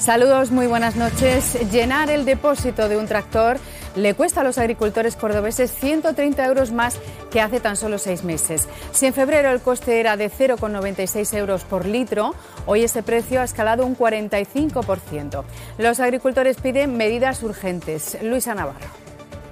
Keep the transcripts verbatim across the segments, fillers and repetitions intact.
Saludos, muy buenas noches. Llenar el depósito de un tractor le cuesta a los agricultores cordobeses ciento treinta euros más que hace tan solo seis meses. Si en febrero el coste era de cero coma noventa y seis euros por litro, hoy ese precio ha escalado un cuarenta y cinco por ciento. Los agricultores piden medidas urgentes. Luisa Navarro.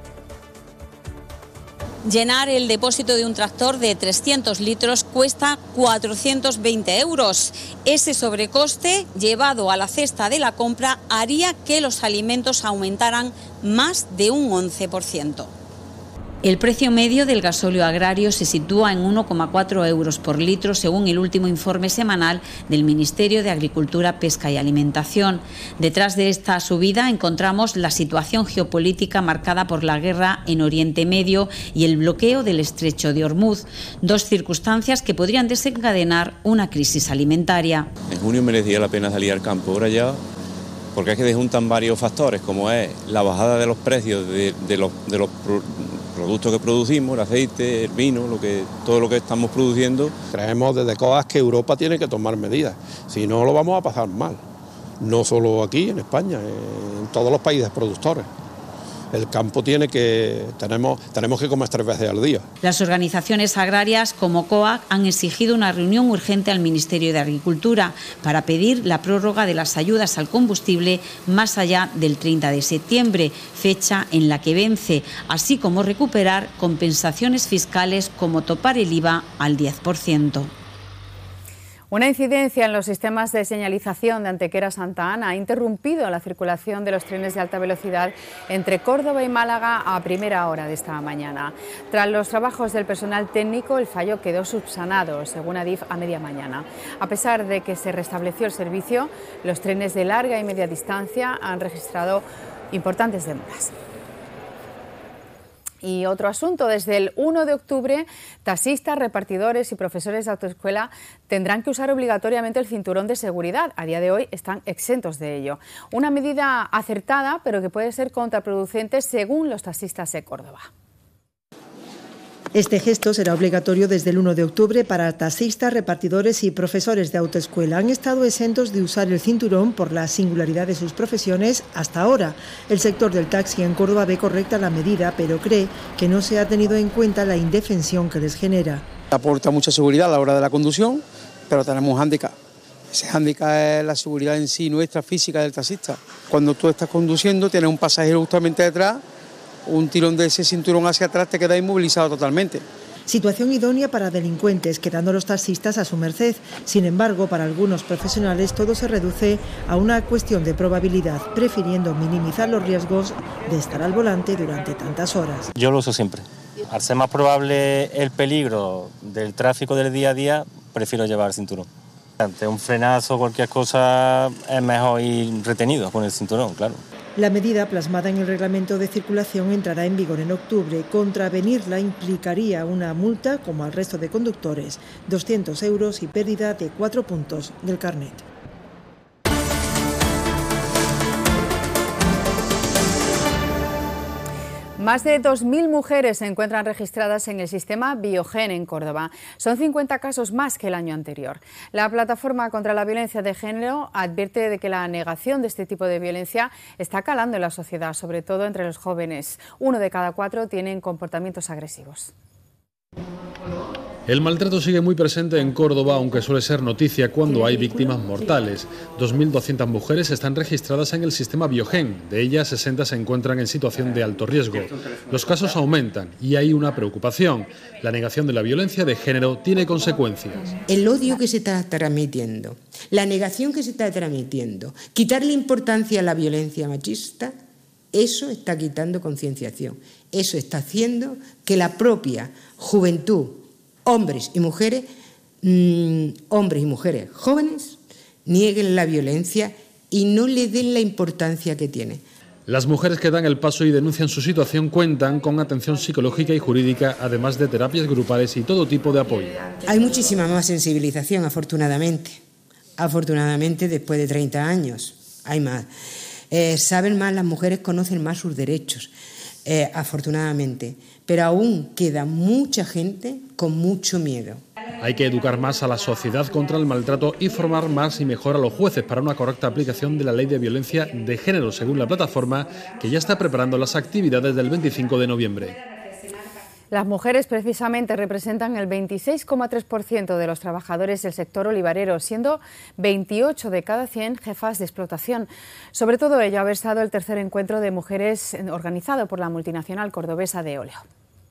Llenar el depósito de un tractor de trescientos litros cuesta cuatrocientos veinte euros. Ese sobrecoste, llevado a la cesta de la compra, haría que los alimentos aumentaran más de un once por ciento. El precio medio del gasóleo agrario se sitúa en uno coma cuatro euros por litro, según el último informe semanal del Ministerio de Agricultura, Pesca y Alimentación. Detrás de esta subida encontramos la situación geopolítica marcada por la guerra en Oriente Medio y el bloqueo del Estrecho de Hormuz, dos circunstancias que podrían desencadenar una crisis alimentaria. En junio merecía la pena salir al campo, ahora ya, porque es que se juntan varios factores, como es la bajada de los precios de, de los, de los productos que producimos, el aceite, el vino, lo que, todo lo que estamos produciendo. Creemos desde COAG que Europa tiene que tomar medidas, si no lo vamos a pasar mal, no solo aquí en España, en todos los países productores. El campo tiene que, tenemos, tenemos que comer tres veces al día. Las organizaciones agrarias como COAG han exigido una reunión urgente al Ministerio de Agricultura para pedir la prórroga de las ayudas al combustible más allá del treinta de septiembre, fecha en la que vence, así como recuperar compensaciones fiscales como topar el I V A al diez por ciento. Una incidencia en los sistemas de señalización de Antequera Santa Ana ha interrumpido la circulación de los trenes de alta velocidad entre Córdoba y Málaga a primera hora de esta mañana. Tras los trabajos del personal técnico, el fallo quedó subsanado, según Adif, a media mañana. A pesar de que se restableció el servicio, los trenes de larga y media distancia han registrado importantes demoras. Y otro asunto, desde el uno de octubre, taxistas, repartidores y profesores de autoescuela tendrán que usar obligatoriamente el cinturón de seguridad. A día de hoy están exentos de ello. Una medida acertada, pero que puede ser contraproducente según los taxistas de Córdoba. Este gesto será obligatorio desde el uno de octubre para taxistas, repartidores y profesores de autoescuela. Han estado exentos de usar el cinturón por la singularidad de sus profesiones hasta ahora. El sector del taxi en Córdoba ve correcta la medida, pero cree que no se ha tenido en cuenta la indefensión que les genera. Aporta mucha seguridad a la hora de la conducción, pero tenemos un hándicap. Ese hándicap es la seguridad en sí, nuestra física del taxista. Cuando tú estás conduciendo, tienes un pasajero justamente detrás, un tirón de ese cinturón hacia atrás te queda inmovilizado totalmente. Situación idónea para delincuentes, quedando los taxistas a su merced. Sin embargo, para algunos profesionales todo se reduce a una cuestión de probabilidad, prefiriendo minimizar los riesgos de estar al volante durante tantas horas. Yo lo uso siempre. Al ser más probable el peligro del tráfico del día a día, prefiero llevar el cinturón. Ante un frenazo o cualquier cosa es mejor ir retenido con el cinturón, claro. La medida plasmada en el reglamento de circulación entrará en vigor en octubre. Contravenirla implicaría una multa, como al resto de conductores, doscientos euros y pérdida de cuatro puntos del carnet. Más de dos mil mujeres se encuentran registradas en el sistema Biogen en Córdoba. Son cincuenta casos más que el año anterior. La plataforma contra la violencia de género advierte de que la negación de este tipo de violencia está calando en la sociedad, sobre todo entre los jóvenes. Uno de cada cuatro tienen comportamientos agresivos. El maltrato sigue muy presente en Córdoba, aunque suele ser noticia cuando hay víctimas mortales. dos mil doscientas mujeres están registradas en el sistema Biogen. De ellas, sesenta se encuentran en situación de alto riesgo. Los casos aumentan y hay una preocupación. La negación de la violencia de género tiene consecuencias. El odio que se está transmitiendo, la negación que se está transmitiendo, quitarle importancia a la violencia machista, eso está quitando concienciación. Eso está haciendo que la propia juventud, hombres y mujeres, mmm, hombres y mujeres jóvenes, nieguen la violencia y no le den la importancia que tiene. Las mujeres que dan el paso y denuncian su situación cuentan con atención psicológica y jurídica, además de terapias grupales y todo tipo de apoyo. Hay muchísima más sensibilización, afortunadamente. Afortunadamente, después de treinta años, hay más. Eh, saben más, las mujeres conocen más sus derechos, eh, afortunadamente. Pero aún queda mucha gente con mucho miedo. Hay que educar más a la sociedad contra el maltrato y formar más y mejor a los jueces para una correcta aplicación de la Ley de Violencia de Género, según la plataforma, que ya está preparando las actividades del veinticinco de noviembre. Las mujeres precisamente representan el veintiséis coma tres por ciento de los trabajadores del sector olivarero, siendo veintiocho de cada cien jefas de explotación. Sobre todo ello ha versado el tercer encuentro de mujeres organizado por la multinacional cordobesa de óleo.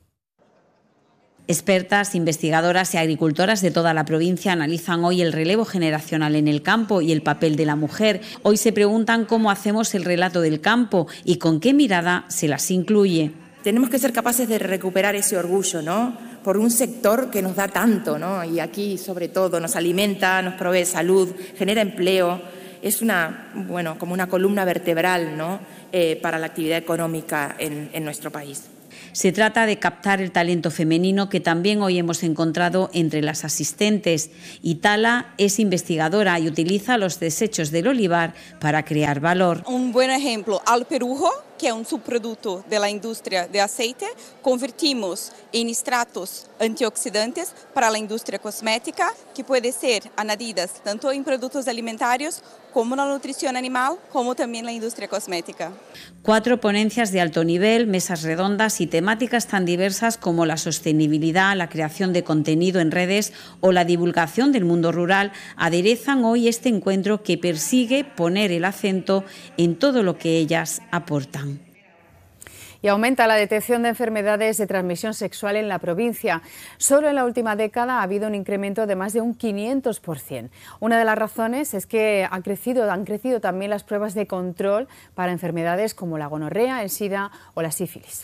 Expertas, investigadoras y agricultoras de toda la provincia analizan hoy el relevo generacional en el campo y el papel de la mujer. Hoy se preguntan cómo hacemos el relato del campo y con qué mirada se las incluye. Tenemos que ser capaces de recuperar ese orgullo, ¿no?, por un sector que nos da tanto, ¿no?, y aquí sobre todo nos alimenta, nos provee salud, genera empleo, es una, bueno, como una columna vertebral, ¿no?, eh, para la actividad económica en, en nuestro país. Se trata de captar el talento femenino que también hoy hemos encontrado entre las asistentes. Itala es investigadora y utiliza los desechos del olivar para crear valor. Un buen ejemplo, al perujo, que es un subproducto de la industria de aceite, convertimos en extractos antioxidantes para la industria cosmética, que puede ser añadidas tanto en productos alimentarios como en la nutrición animal, como también en la industria cosmética. Cuatro ponencias de alto nivel, mesas redondas y temáticas tan diversas como la sostenibilidad, la creación de contenido en redes o la divulgación del mundo rural aderezan hoy este encuentro que persigue poner el acento en todo lo que ellas aportan. Y aumenta la detección de enfermedades de transmisión sexual en la provincia. Solo en la última década ha habido un incremento de más de un quinientos por ciento. Una de las razones es que ha crecido, han crecido también las pruebas de control para enfermedades como la gonorrea, el sida o la sífilis.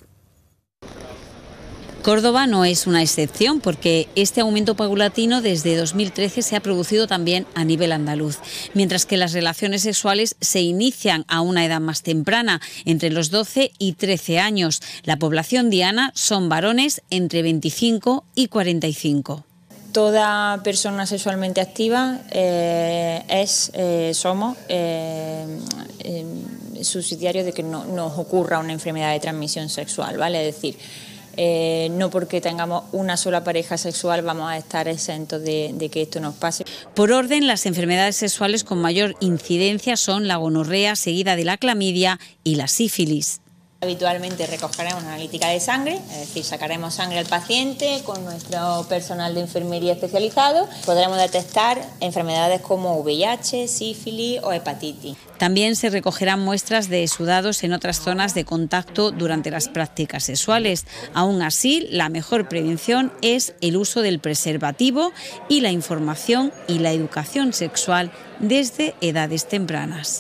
Córdoba no es una excepción porque este aumento paulatino desde dos mil trece se ha producido también a nivel andaluz, mientras que las relaciones sexuales se inician a una edad más temprana, entre los doce y trece años. La población diana son varones entre veinticinco y cuarenta y cinco. Toda persona sexualmente activa eh, es, eh, somos eh, eh, subsidiarios de que no nos ocurra una enfermedad de transmisión sexual, ¿vale? Es decir, Eh, no porque tengamos una sola pareja sexual vamos a estar exentos de, de que esto nos pase. Por orden, las enfermedades sexuales con mayor incidencia son la gonorrea, seguida de la clamidia y la sífilis. Habitualmente recogeremos una analítica de sangre, es decir, sacaremos sangre al paciente con nuestro personal de enfermería especializado. Podremos detectar enfermedades como V I H, sífilis o hepatitis. También se recogerán muestras de sudados en otras zonas de contacto durante las prácticas sexuales. Aún así, la mejor prevención es el uso del preservativo y la información y la educación sexual desde edades tempranas.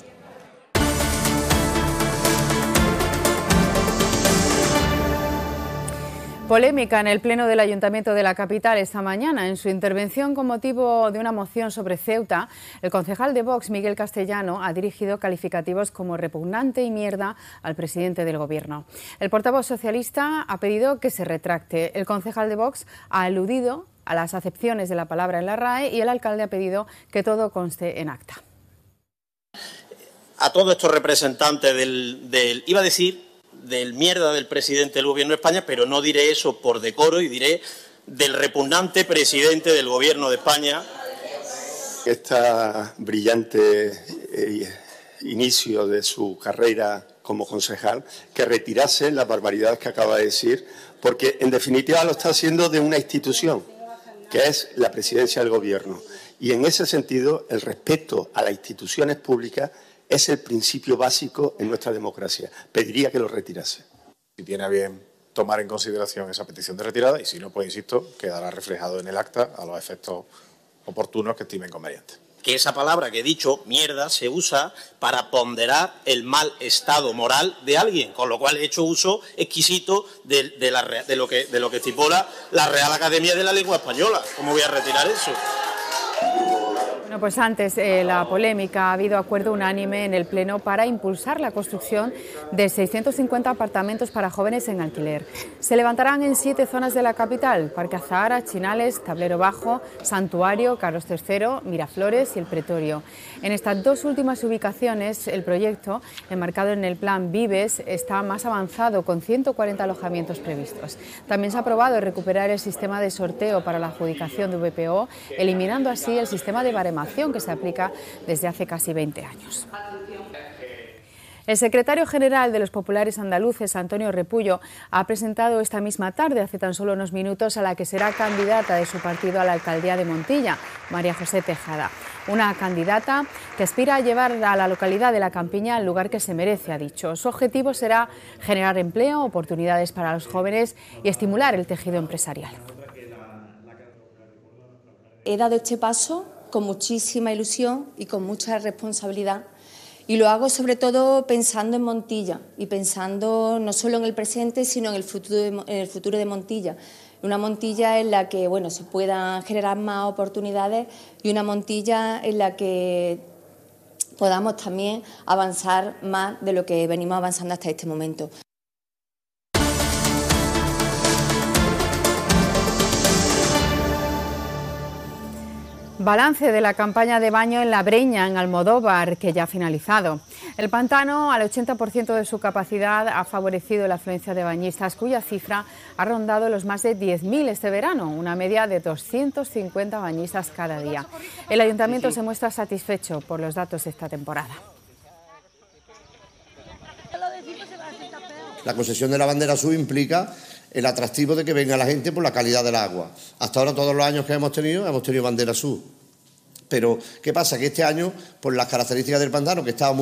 Polémica en el Pleno del Ayuntamiento de la capital esta mañana. En su intervención con motivo de una moción sobre Ceuta, el concejal de Vox, Miguel Castellano, ha dirigido calificativos como repugnante y mierda al presidente del Gobierno. El portavoz socialista ha pedido que se retracte. El concejal de Vox ha aludido a las acepciones de la palabra en la R A E y el alcalde ha pedido que todo conste en acta. A todos estos representantes del, del iba a decir, del mierda del presidente del Gobierno de España, pero no diré eso por decoro y diré del repugnante presidente del Gobierno de España. Este brillante eh, inicio de su carrera como concejal, que retirase las barbaridades que acaba de decir, porque en definitiva lo está haciendo de una institución, que es la presidencia del Gobierno. Y en ese sentido, el respeto a las instituciones públicas es el principio básico en nuestra democracia. Pediría que lo retirase. Si tiene a bien tomar en consideración esa petición de retirada y si no, pues insisto, quedará reflejado en el acta a los efectos oportunos que estimen convenientes. Que esa palabra que he dicho, mierda, se usa para ponderar el mal estado moral de alguien, con lo cual he hecho uso exquisito de, de, la, de, lo, que, de lo que estipula la Real Academia de la Lengua Española. ¿Cómo voy a retirar eso? Bueno, pues antes eh, la polémica, ha habido acuerdo unánime en el Pleno para impulsar la construcción de seiscientos cincuenta apartamentos para jóvenes en alquiler. Se levantarán en siete zonas de la capital: Parque Azahara, Chinales, Tablero Bajo, Santuario, Carlos tercero, Miraflores y el Pretorio. En estas dos últimas ubicaciones, el proyecto, enmarcado en el Plan Vives, está más avanzado, con ciento cuarenta alojamientos previstos. También se ha aprobado recuperar el sistema de sorteo para la adjudicación de V P O, eliminando así el sistema de baremación que se aplica desde hace casi veinte años. El secretario general de los populares andaluces, Antonio Repullo, ha presentado esta misma tarde, hace tan solo unos minutos, a la que será candidata de su partido a la alcaldía de Montilla, María José Tejada. Una candidata que aspira a llevar a la localidad de La Campiña al lugar que se merece, ha dicho. Su objetivo será generar empleo, oportunidades para los jóvenes y estimular el tejido empresarial. He dado este paso con muchísima ilusión y con mucha responsabilidad, y lo hago sobre todo pensando en Montilla y pensando no solo en el presente, sino en el futuro de, en el futuro de Montilla. Una Montilla en la que, bueno, se puedan generar más oportunidades y una Montilla en la que podamos también avanzar más de lo que venimos avanzando hasta este momento. Balance de la campaña de baño en La Breña, en Almodóvar, que ya ha finalizado. El pantano, al ochenta por ciento de su capacidad, ha favorecido la afluencia de bañistas, cuya cifra ha rondado los más de diez mil este verano, una media de doscientos cincuenta bañistas cada día. El ayuntamiento se muestra satisfecho por los datos de esta temporada. La concesión de la bandera azul implica el atractivo de que venga la gente por la calidad del agua. Hasta ahora, todos los años que hemos tenido, hemos tenido bandera azul. Pero, ¿qué pasa? Que este año, por las características del pantano, que estaba muy